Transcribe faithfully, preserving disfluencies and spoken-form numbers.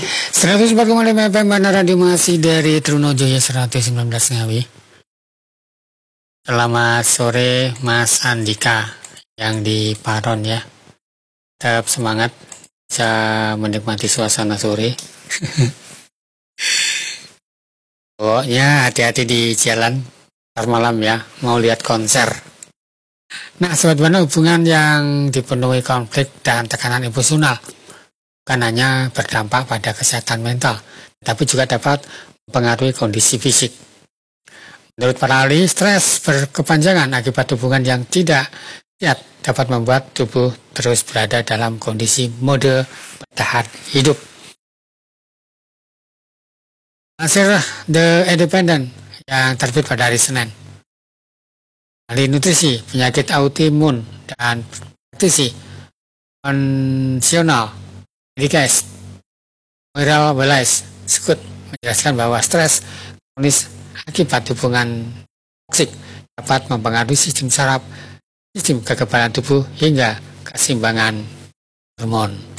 seratus empat koma lima F M Mana Radio masih dari Trunojoyo seratus sembilan belas Ngawi. Selamat sore Mas Andika yang di Paron ya. Tetap semangat bisa menikmati suasana sore. Pokoknya hati-hati di jalan ntar malam ya, mau lihat konser. Nah, sobat Buana, hubungan yang dipenuhi konflik dan tekanan emosional bukan hanya berdampak pada kesehatan mental, tapi juga dapat mempengaruhi kondisi fisik. Menurut para ahli, stres berkepanjangan akibat hubungan yang tidak sehat dapat membuat tubuh terus berada dalam kondisi mode bertahan hidup. Hasil The Independent yang terbit pada hari Senin, ahli nutrisi, penyakit autoimun, dan praktisi konvensional Medicais Moira Wallace Scott menjelaskan bahwa stres kronis akibat hubungan toksik dapat mempengaruhi sistem saraf, sistem kekebalan tubuh hingga keseimbangan hormon.